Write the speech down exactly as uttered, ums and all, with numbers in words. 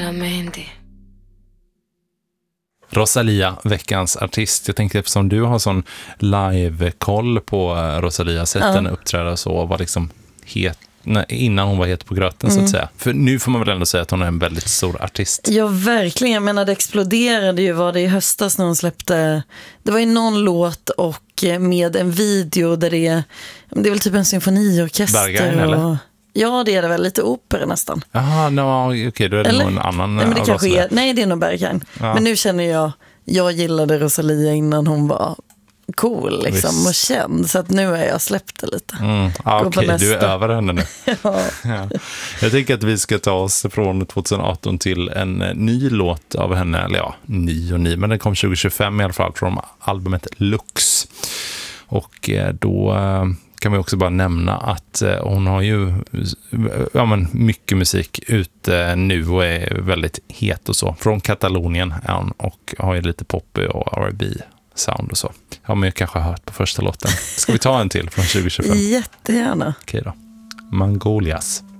Solamente. Rosalía, veckans artist. Jag tänkte eftersom du har sån live-koll på Rosalía, sett henne Ja. uppträda så var liksom het, nej, innan hon var het på gröten Mm. så att säga. För nu får man väl ändå säga att hon är en väldigt stor artist. Ja, verkligen. Jag menar, det exploderade ju, var det i höstas när hon släppte, det var ju någon låt och med en video där det är, det är väl typ en symfoniorkester. Berghain, och, eller? Ja, det är det väl, lite opera nästan. Jaha, no, okej, okay, då är det Eller? nog en annan. Nej, men det av kanske Rosalía. är, nej, det är nog Berghain. Ja. Men nu känner jag, jag gillade Rosalía innan hon var cool liksom, Visst. och känd. Så att nu är jag släppt det lite. Mm. Ah, Gå på okej, du är nästa. över henne nu. Ja. Ja. Jag tänker att vi ska ta oss från tjugoarton till en ny låt av henne, eller ja, ny och ny, men den kom tjugo tjugofem i alla fall från albumet Lux. Och eh, då eh, kan vi också bara nämna att eh, hon har ju ja, men mycket musik ute nu och är väldigt het och så. Från Katalonien är hon och har ju lite pop och R and B sound och så. Ja, men jag kanske har hört på första låten. Ska vi ta en till från tjugo tjugofem? Jättegärna. Okej då. Mangolias.